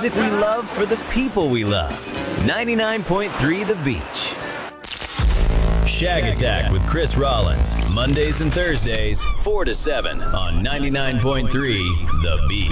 music we love for the people we love. 99.3 The Beach. Shag Attack with Chris Rollins. Mondays and Thursdays, 4 to 7 on 99.3 The Beach.